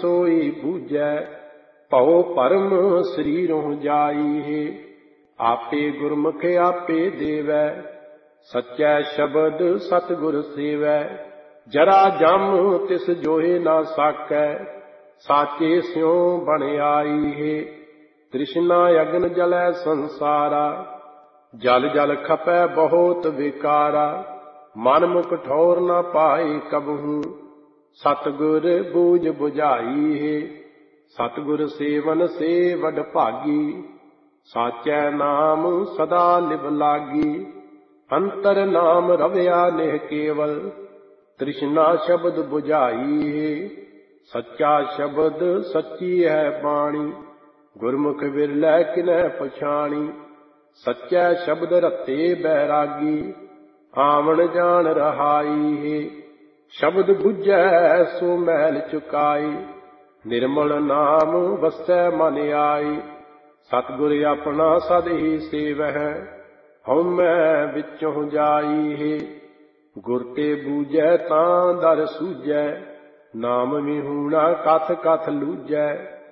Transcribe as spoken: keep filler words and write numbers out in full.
सोई बूझै। भव परम शरीरों जाई है, आपे गुरमुख आपे देवै। सच्चै शब्द सतगुर सेवै, जरा जम तिस जोहे ना साकै। साचे स्यों बन आई है, तृष्णा अग्न जलै संसारा। जल जल खपै बहुत विकारा, मन मुख ठौर न पाए कबहूँ। सतगुर बूझ बुझाई है, सतगुर सेवन से वड भागी। साचै नाम सदा लिव लागी, अंतर नाम रवया नेह केवल। तृष्णा शब्द बुझाई है, सच्चा शब्द सच्ची है बाणी। गुरमुख विरलै किनै पछाणी, सच्चै शब्द रते बैरागी। आवन जान रहाई है, शब्द बुझै सो मैल चुकाई। निर्मल नाम वसै मन आई, सतगुर अपना सद ही सेवै। हउमੈ विचोਂ जाई है, गुर ते बूझै तां दर सूझै। नाम विहूणा कथ कथ लूझै,